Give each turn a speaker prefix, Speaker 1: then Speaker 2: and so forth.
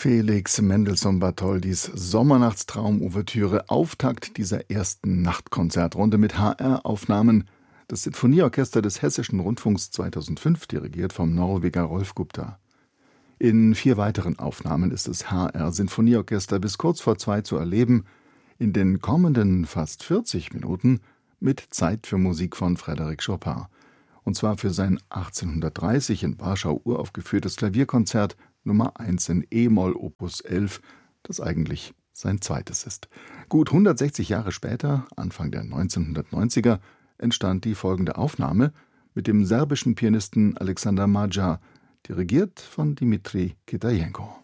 Speaker 1: Felix Mendelssohn-Bartholdys Sommernachtstraum-Ouvertüre, Auftakt dieser ersten Nachtkonzertrunde mit HR-Aufnahmen. Das Sinfonieorchester des Hessischen Rundfunks 2005, dirigiert vom Norweger Rolf Gupta. In 4 weiteren Aufnahmen ist das HR-Sinfonieorchester bis kurz vor 2 zu erleben, in den kommenden fast 40 Minuten mit Zeit für Musik von Frédéric Chopin. Und zwar für sein 1830 in Warschau uraufgeführtes Klavierkonzert Nummer 1 in e-Moll Opus 11, das eigentlich sein zweites ist. Gut 160 Jahre später, Anfang der 1990er, entstand die folgende Aufnahme mit dem serbischen Pianisten Alexander Maja, dirigiert von Dimitri Kitajenko.